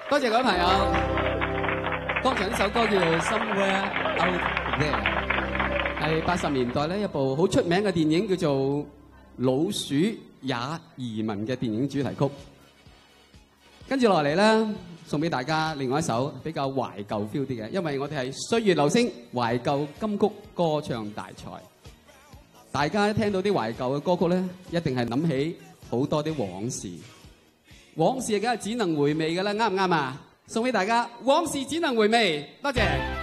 多謝各位朋友。剛才呢首歌叫做《Somewhere Out There》，係80年代咧一部好出名嘅電影，叫做《老鼠也移民》嘅電影主題曲。跟住落嚟咧，送俾大家另外一首比較懷舊 feel 啲嘅，因為我哋係歲月留聲懷舊金曲歌唱大賽。大家聽到啲懷舊嘅歌曲咧，一定係諗起好多啲往事。往事梗係只能回味㗎啦，啱唔啱啊？送俾大家，往事只能回味。多謝。